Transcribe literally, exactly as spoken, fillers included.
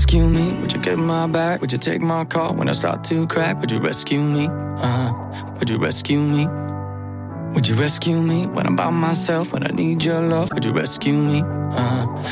rescue me? Would you get my back? Would you take my call when I start to crack? Would you rescue me? Uh-huh. Would you rescue me? Would you rescue me when I'm by myself, when I need your love? Would you rescue me? Uh-huh.